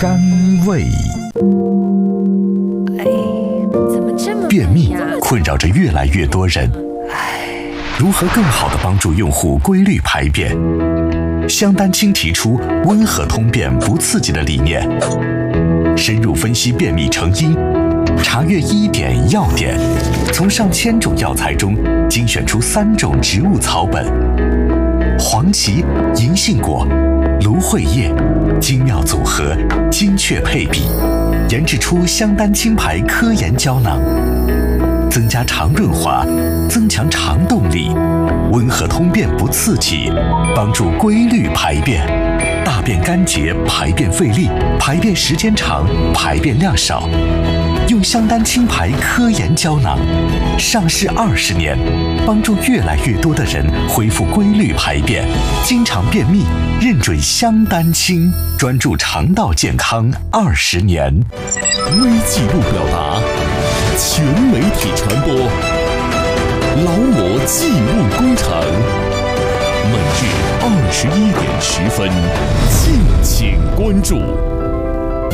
甘味。便秘困扰着越来越多人，如何更好地帮助用户规律排便？香丹青提出温和通便不刺激的理念，深入分析便秘成因，查阅医典药典，从上千种药材中精选出3种植物草本：黄芪、银杏果、芦荟叶，精妙组合，精确配比，研制出香丹青牌科研胶囊，增加肠润滑，增强肠动力，温和通便不刺激，帮助规律排便，大便干结，排便费力，排便时间长，排便量少。用香丹青牌科研胶囊，上市20年，帮助越来越多的人恢复规律排便，经常便秘，认准香丹青，专注肠道健康20年。 微记录表达，全媒体传播，劳模记录工程，每日21点10分，敬请关注。